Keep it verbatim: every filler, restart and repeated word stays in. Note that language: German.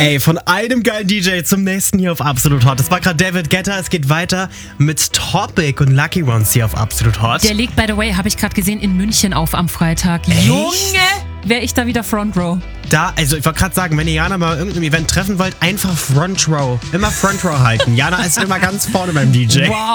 Ey, von einem geilen D J zum nächsten hier auf Absolut Hot. Das war gerade David Guetta. Es geht weiter mit Topic und Lucky Ones hier auf Absolut Hot. Der legt, by the way, habe ich gerade gesehen, in München auf am Freitag. Echt? Junge, wäre ich da wieder Front Row. Da, also ich wollte gerade sagen, wenn ihr Jana mal irgendeinem Event treffen wollt, einfach Front Row. Immer Front Row halten. Jana ist immer ganz vorne beim D J. Wow.